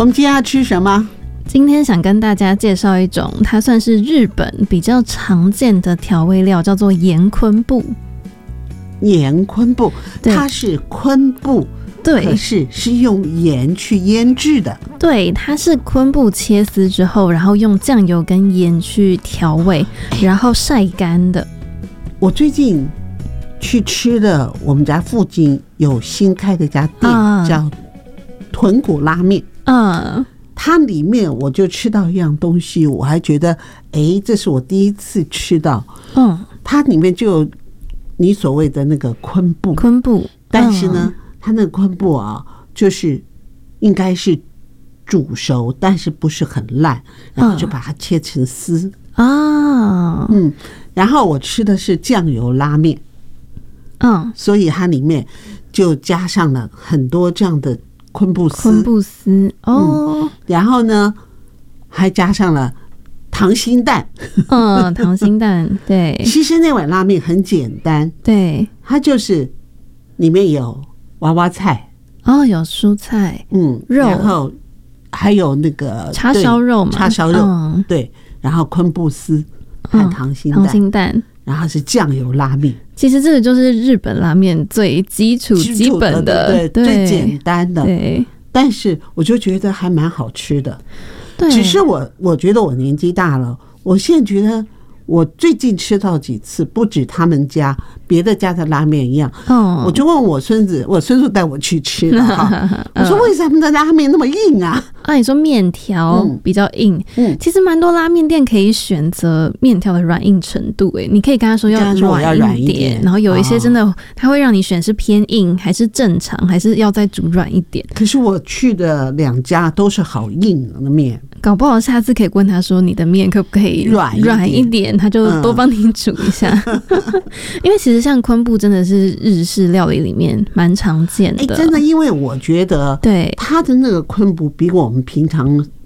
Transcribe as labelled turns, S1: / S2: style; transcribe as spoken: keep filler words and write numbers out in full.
S1: 我们今天要吃什么？
S2: 今天想跟大家介绍一种，它算是日本比较常见的调味料，叫做盐昆布。
S1: 盐昆布，它是昆布，
S2: 对，
S1: 可是是用盐去腌制的。
S2: 对，它是昆布切丝之后，然后用酱油跟盐去调味，然后晒干的。
S1: 我最近去吃的，我们家附近有新开的一家店，啊、叫豚骨拉面。嗯，它里面我就吃到一样东西，我还觉得，哎，这是我第一次吃到。嗯，它里面就有你所谓的那个昆布，
S2: 昆布，
S1: 但是呢，嗯、它那个昆布啊，就是应该是煮熟，但是不是很烂，然后就把它切成丝啊，嗯，然后我吃的是酱油拉面，嗯，所以它里面就加上了很多这样的昆布丝，
S2: 昆布丝哦、嗯，
S1: 然后呢，还加上了溏心蛋，
S2: 嗯，溏心蛋，对。
S1: 其实那碗拉面很简单，
S2: 对，
S1: 它就是里面有娃娃菜，
S2: 哦，有蔬菜，
S1: 嗯，肉，然后还有那个
S2: 叉烧肉嘛，
S1: 叉烧肉，嗯、对，然后昆布丝和溏心蛋，
S2: 溏心蛋，
S1: 然后是酱油拉面。
S2: 其实这个就是日本拉面最基础、基本的，
S1: 对，
S2: 对
S1: 最简单的。
S2: 对，
S1: 但是我就觉得还蛮好吃的。对，只是我我觉得我年纪大了，我现在觉得我最近吃到几次，不止他们家，别的家的拉面一样。哦，我就问我孙子，我孙子带我去吃的哈。我说为什么他们的拉面那么硬啊？
S2: 啊，你说面条比较硬，嗯，其实蛮多拉面店可以选择面条的软硬程度，哎，你可以跟他说要软一点，然后有一些真的他会让你选是偏硬还是正常，还是要再煮软一点。
S1: 可是我去的两家都是好硬的面，
S2: 搞不好下次可以问他说你的面可不可以软软一点，他就多帮你煮一下。嗯、因为其实像昆布真的是日式料理里面蛮常见的，
S1: 欸、真的，因为我觉得对它的那个昆布比我们平常